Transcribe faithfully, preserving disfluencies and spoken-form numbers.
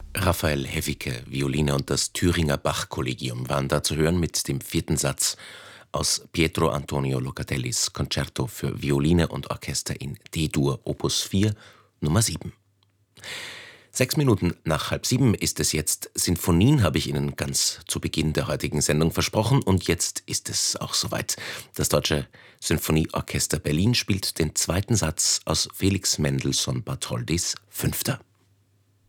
Raphael Häffike, Violine und das Thüringer Bach-Kollegium waren da zu hören mit dem vierten Satz aus Pietro Antonio Locatellis Konzerto für Violine und Orchester in D-Dur, Opus vier, Nummer sieben. Sechs Minuten nach halb sieben ist es jetzt. Sinfonien habe ich Ihnen ganz zu Beginn der heutigen Sendung versprochen und jetzt ist es auch soweit. Das Deutsche Sinfonieorchester Berlin spielt den zweiten Satz aus Felix Mendelssohn Bartholdys Fünfter.